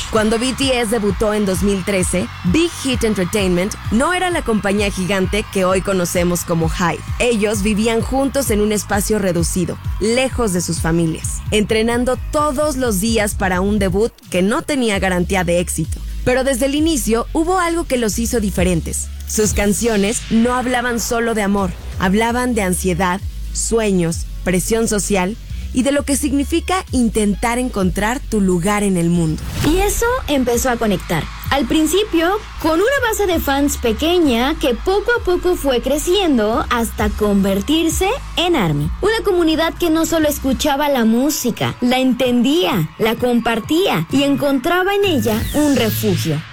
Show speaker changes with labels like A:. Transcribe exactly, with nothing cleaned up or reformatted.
A: Cuando B T S debutó en dos mil trece, Big Hit Entertainment no era la compañía gigante que hoy conocemos como HYBE. Ellos vivían juntos en un espacio reducido, lejos de sus familias, entrenando todos los días para un debut que no tenía garantía de éxito. Pero desde el inicio hubo algo que los hizo diferentes. Sus canciones no hablaban solo de amor, hablaban de ansiedad, sueños, presión social y de lo que significa intentar encontrar tu lugar en el mundo.
B: Y eso empezó a conectar. Al principio, con una base de fans pequeña que poco a poco fue creciendo hasta convertirse en ARMY. Una comunidad que no solo escuchaba la música, la entendía, la compartía y encontraba en ella un refugio.